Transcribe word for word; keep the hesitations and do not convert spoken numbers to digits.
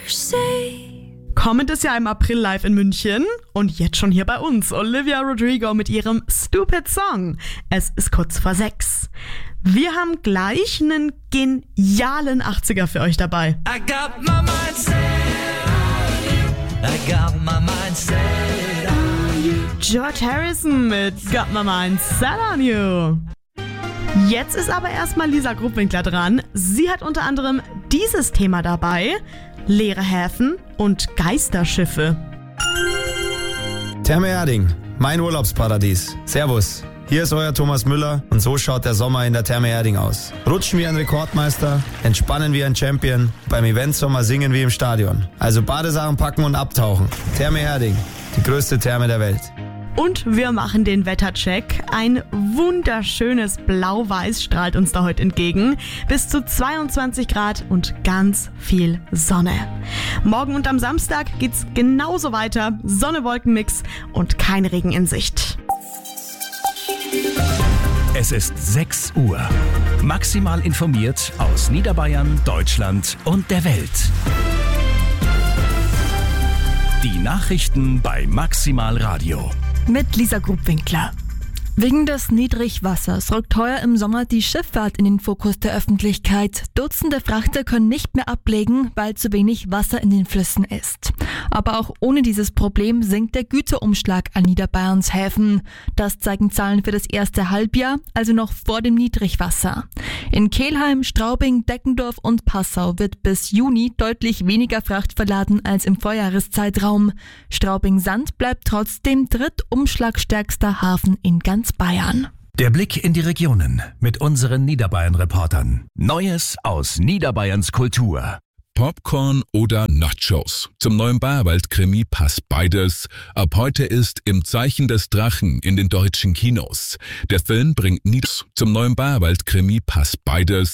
say. Kommendes Jahr im April live in München und jetzt schon hier bei uns Olivia Rodrigo mit ihrem Stupid Song. Es ist kurz vor sechs. Wir haben gleich einen genialen achtziger für euch dabei. I got my mind set on you. I got my mind set on you. George Harrison mit Got My Mind Set on You. Jetzt ist aber erstmal Lisa Gruppwinkler dran. Sie hat unter anderem dieses Thema dabei: leere Häfen und Geisterschiffe. Therme Erding, mein Urlaubsparadies. Servus. Hier ist euer Thomas Müller und so schaut der Sommer in der Therme Erding aus. Rutschen wie ein Rekordmeister, entspannen wie ein Champion, beim Eventsommer singen wie im Stadion. Also Badesachen packen und abtauchen. Therme Erding, die größte Therme der Welt. Und wir machen den Wettercheck. Ein wunderschönes Blau-Weiß strahlt uns da heute entgegen. Bis zu zweiundzwanzig Grad und ganz viel Sonne. Morgen und am Samstag geht's genauso weiter. Sonne-Wolken-Mix und kein Regen in Sicht. Es ist sechs Uhr. Maximal informiert aus Niederbayern, Deutschland und der Welt. Die Nachrichten bei Maximal Radio. Mit Lisa Gruppwinkler. Wegen des Niedrigwassers rückt heuer im Sommer die Schifffahrt in den Fokus der Öffentlichkeit. Dutzende Frachter können nicht mehr ablegen, weil zu wenig Wasser in den Flüssen ist. Aber auch ohne dieses Problem sinkt der Güterumschlag an Niederbayerns Häfen. Das zeigen Zahlen für das erste Halbjahr, also noch vor dem Niedrigwasser. In Kelheim, Straubing, Deckendorf und Passau wird bis Juni deutlich weniger Fracht verladen als im Vorjahreszeitraum. Straubing-Sand bleibt trotzdem drittumschlagstärkster Hafen in ganz Bayern. Der Blick in die Regionen mit unseren Niederbayern-Reportern. Neues aus Niederbayerns Kultur. Popcorn oder Nachos. Zum neuen Bayerwald-Krimi passt beides. Ab heute ist Im Zeichen des Drachen in den deutschen Kinos. Der Film bringt Nied. Zum neuen Bayerwald-Krimi passt beides.